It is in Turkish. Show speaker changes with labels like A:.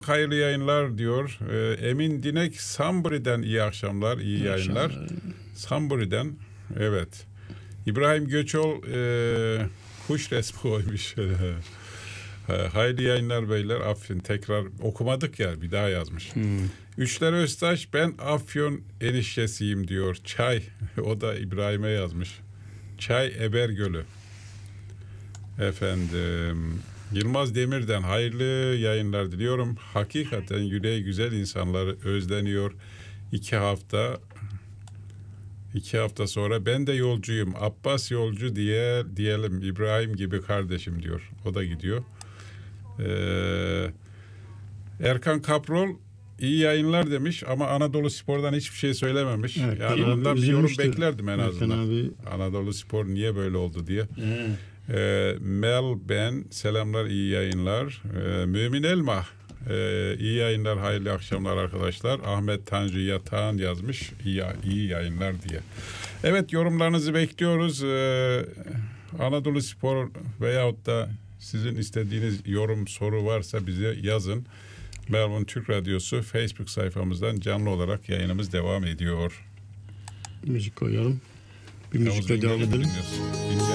A: Hayırlı yayınlar diyor. Emin Dinek Samburi'den iyi akşamlar, iyi yayınlar. Samburi'den, evet. İbrahim Göçol kuş resmi koymuş. Hayırlı yayınlar beyler. Afyon tekrar okumadık ya, bir daha yazmış. Üçler Öztaş, ben Afyon eniştesiyim diyor. Çay, o da İbrahim'e yazmış. Çay Ebergölü. Efendim, Yılmaz Demir'den hayırlı yayınlar diliyorum. Hakikaten yüreği güzel insanlar özleniyor. 2 hafta sonra ben de yolcuyum. Abbas yolcu diyelim. İbrahim gibi kardeşim diyor. O da gidiyor. Erkan Kaprol iyi yayınlar demiş ama Anadolu Spor'dan hiçbir şey söylememiş.
B: Evet,
A: yani ondan bir yorum beklerdim en
B: Erkan
A: azından.
B: Abi.
A: Anadolu Spor niye böyle oldu diye. Mel ben selamlar, iyi yayınlar. Mümin Elma iyi yayınlar, hayırlı akşamlar arkadaşlar. Ahmet Tanju Yatağan yazmış iyi yayınlar diye. Evet, yorumlarınızı bekliyoruz. Anadolu Spor veyahut da sizin istediğiniz yorum, soru varsa bize yazın. Melbourne Türk Radyosu Facebook sayfamızdan canlı olarak yayınımız devam ediyor.
B: Müzik koyalım. Bir müzikle devam edelim.